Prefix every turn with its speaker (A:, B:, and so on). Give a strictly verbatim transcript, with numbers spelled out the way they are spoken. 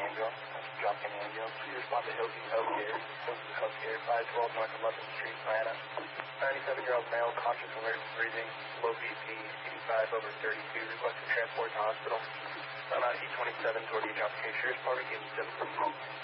A: ambulance. Drop in ambulance. Please respond to Hillview Healthcare. Hillview Healthcare, five twelve North eleventh Street, Atlanta. ninety-seven-year-old male, conscious, alert, breathing, low B P, eighty-five over thirty-two, requesting transport to hospital. On E twenty-seven toward the Johnson Case Sheriff's Department, getting seven from home.